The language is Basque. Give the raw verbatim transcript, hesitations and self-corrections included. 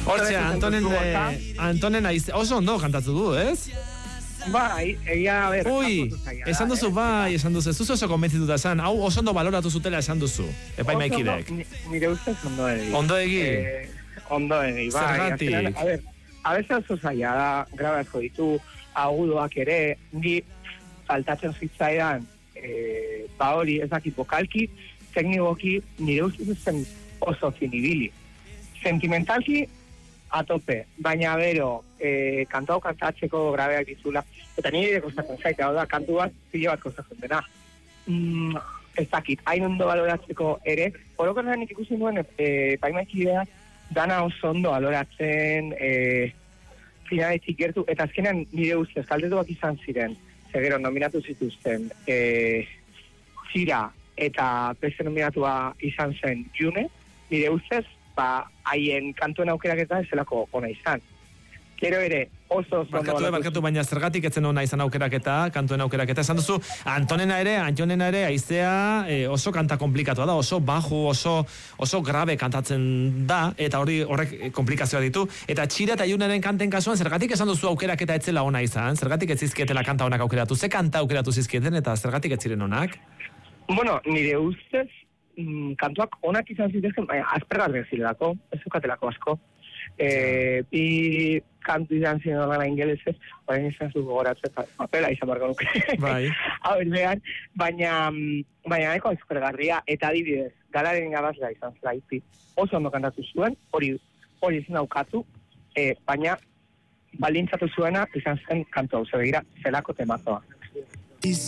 Hortzea, Antonen, eh, Antonen aiz, oso ondo kantatu du, ez? Bai, egia, a ber... Ui, esan duzu, bai, esan duzu, ez duzu oso konbentzituta esan, hau oso ondo baloratu zutela esan duzu, epaimaikidek. Nire ustez ondo egi. Ondo egi? Eh, ondo egi, bai. Zergatik? A ber, a ber, oso zaila da, grabazko ditu, agudoak ere, ni faltatzen zitzaidan, eh, ba hori, ez dakit bokalki, teknikoki, nire ustez zen oso zinibili. Sentimentalki, a tope, baina bero, eh, kantau kantatzeko grabeak dizula, eta nire kostatzen zaite, hau da, kantu bat, zile bat kostatzen dena. Mm, ez dakit, hain ondo baloratzeko ere, orokorrean nik ikusi nuen, eh, paimaikidea, dana oso ondo baloratzen, eh, finaletik gertu, eta azkenean nire ustez, kaldetuak izan ziren, zegero nominatu zituzten, eh, Zira, eta beste nominatua izan zen June, nire ustez, ba, haien kantuen aukeraketa ez zelako ona izan. Gero ere, oso oso... Barkatu, barkatu, baina zergatik etzen ona izan aukeraketa, kantuen aukeraketa. Esan duzu, Antonena ere, Antonena ere, aizea eh, oso kanta komplikatua da, oso baju, oso, oso grabe kantatzen da, eta hori horrek komplikazioa ditu. Eta Txira eta Juneren kanten kasuan, zergatik esan duzu aukeraketa etzela ona izan? Zergatik ez zizkietela kanta onak aukeratu? Ze kanta aukeratu zizkieten eta zergatik ez ziren onak? Bueno, nire ustez, mm, kantuak onak izan zitezken, baina aspergarriak zirelako, ez zukatelako asko. E, bi kantu izan ziren gana ingelesez, baina izan zu gogoratzen, papela izan barko nuke. Bai. Hau behan, baina, baina eko aspergarria, eta adibidez, galaren gabazla izan zela ipi. Oso ondo kantatu zuen, hori hori izan daukatu, e, baina balintzatu zuena izan zen kantu hau, zer begira, zelako temazoa.